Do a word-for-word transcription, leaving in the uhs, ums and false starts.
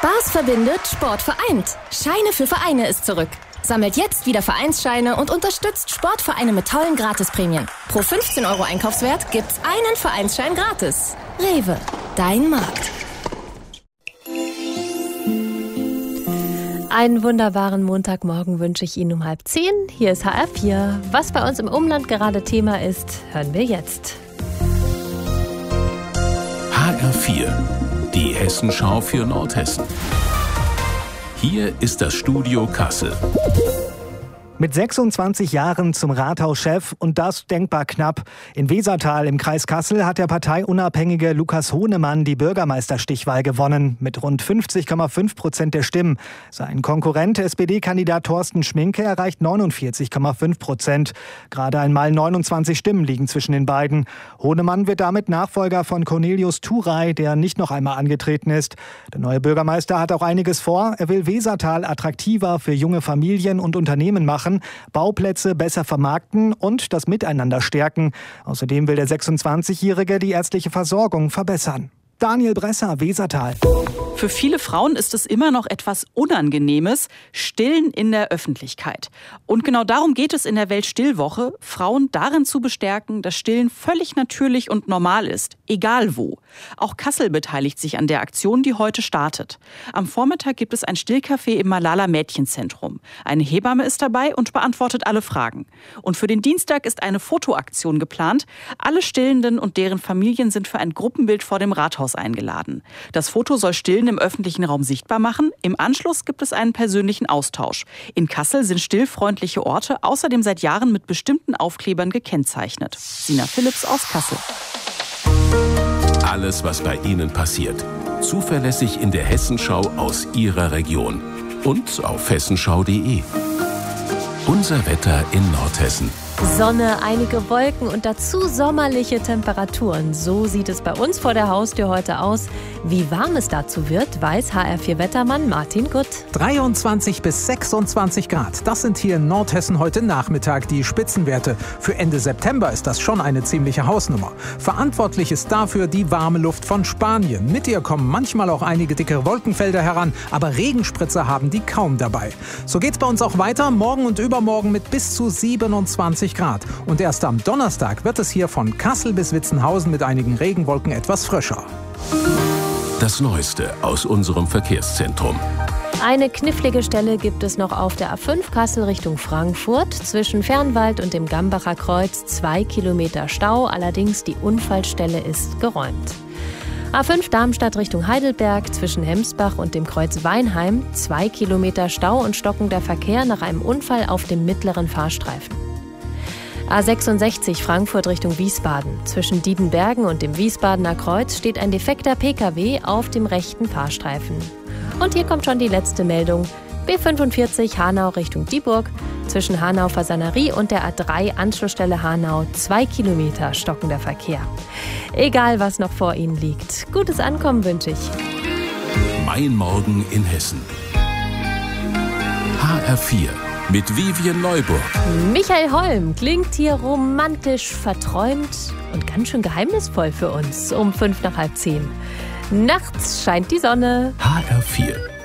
Spaß verbindet, Sport vereint. Scheine für Vereine ist zurück. Sammelt jetzt wieder Vereinsscheine und unterstützt Sportvereine mit tollen Gratisprämien. Pro fünfzehn Euro Einkaufswert gibt's einen Vereinsschein gratis. Rewe, dein Markt. Einen wunderbaren Montagmorgen wünsche ich Ihnen um halb zehn. Hier ist H R vier. Was bei uns im Umland gerade Thema ist, hören wir jetzt. H R vier, die Hessenschau für Nordhessen. Hier ist das Studio Kassel. Mit sechsundzwanzig Jahren zum Rathauschef und das denkbar knapp. In Wesertal im Kreis Kassel hat der parteiunabhängige Lukas Hohnemann die Bürgermeisterstichwahl gewonnen, mit rund fünfzig Komma fünf Prozent der Stimmen. Sein Konkurrent, S P D-Kandidat Thorsten Schminke, erreicht neunundvierzig Komma fünf Prozent. Gerade einmal neunundzwanzig Stimmen liegen zwischen den beiden. Hohnemann wird damit Nachfolger von Cornelius Thuray, der nicht noch einmal angetreten ist. Der neue Bürgermeister hat auch einiges vor. Er will Wesertal attraktiver für junge Familien und Unternehmen machen, Bauplätze besser vermarkten und das Miteinander stärken. Außerdem will der sechsundzwanzigjährige die ärztliche Versorgung verbessern. Daniel Bresser, Wesertal. Für viele Frauen ist es immer noch etwas Unangenehmes, Stillen in der Öffentlichkeit. Und genau darum geht es in der Weltstillwoche, Frauen darin zu bestärken, dass Stillen völlig natürlich und normal ist, egal wo. Auch Kassel beteiligt sich an der Aktion, die heute startet. Am Vormittag gibt es ein Stillcafé im Malala Mädchenzentrum. Eine Hebamme ist dabei und beantwortet alle Fragen. Und für den Dienstag ist eine Fotoaktion geplant. Alle Stillenden und deren Familien sind für ein Gruppenbild vor dem Rathaus eingeladen. Das Foto soll Stillen im öffentlichen Raum sichtbar machen. Im Anschluss gibt es einen persönlichen Austausch. In Kassel sind stillfreundliche Orte außerdem seit Jahren mit bestimmten Aufklebern gekennzeichnet. Sina Philipps aus Kassel. Alles, was bei Ihnen passiert. Zuverlässig in der Hessenschau aus Ihrer Region. Und auf hessenschau punkt de. Unser Wetter in Nordhessen. Sonne, einige Wolken und dazu sommerliche Temperaturen. So sieht es bei uns vor der Haustür heute aus. Wie warm es dazu wird, weiß H R vier Wettermann Martin Gutt. dreiundzwanzig bis sechsundzwanzig Grad. Das sind hier in Nordhessen heute Nachmittag die Spitzenwerte. Für Ende September ist das schon eine ziemliche Hausnummer. Verantwortlich ist dafür die warme Luft von Spanien. Mit ihr kommen manchmal auch einige dickere Wolkenfelder heran, aber Regenspritzer haben die kaum dabei. So geht's bei uns auch weiter, morgen und übermorgen mit bis zu siebenundzwanzig Grad. Und erst am Donnerstag wird es hier von Kassel bis Witzenhausen mit einigen Regenwolken etwas frischer. Das Neueste aus unserem Verkehrszentrum. Eine knifflige Stelle gibt es noch auf der A fünf Kassel Richtung Frankfurt. Zwischen Fernwald und dem Gambacher Kreuz zwei Kilometer Stau. Allerdings die Unfallstelle ist geräumt. A fünf Darmstadt Richtung Heidelberg zwischen Hemsbach und dem Kreuz Weinheim. Zwei Kilometer Stau und stockender Verkehr nach einem Unfall auf dem mittleren Fahrstreifen. A sechsundsechzig Frankfurt Richtung Wiesbaden. Zwischen Diedenbergen und dem Wiesbadener Kreuz steht ein defekter Pkw auf dem rechten Fahrstreifen. Und hier kommt schon die letzte Meldung. B fünfundvierzig Hanau Richtung Dieburg. Zwischen Hanau-Fasanerie und der A drei Anschlussstelle Hanau zwei Kilometer stockender Verkehr. Egal, was noch vor Ihnen liegt. Gutes Ankommen wünsche ich. Mein Morgen in Hessen. H R vier. Mit Vivian Neuburg. Michael Holm klingt hier romantisch verträumt und ganz schön geheimnisvoll für uns um fünf nach halb zehn. Nachts scheint die Sonne. H R vier.